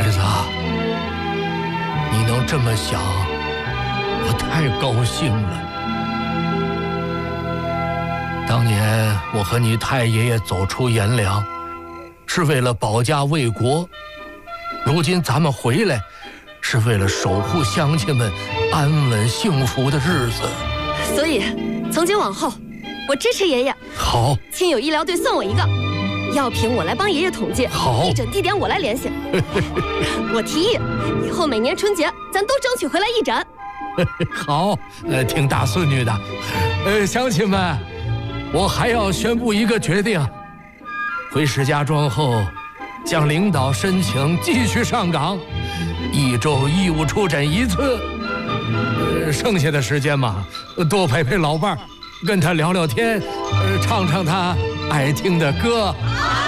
子啊，你能这么想，我太高兴了。当年我和你太爷爷走出颜良，是为了保家卫国；如今咱们回来，是为了守护乡亲们安稳幸福的日子。 所以，从今往后，我支持爷爷。 好， 亲友医疗队算我一个，药品我来帮爷爷统计， 好， 义诊地点我来联系。我提议，以后每年春节咱都争取回来义诊。 好，听大孙女的。乡亲们，我还要宣布一个决定：回石家庄后，向领导申请继续上岗，1周义务出诊1次。剩下的时间嘛，多陪陪老伴儿，跟他聊聊天，唱唱他爱听的歌。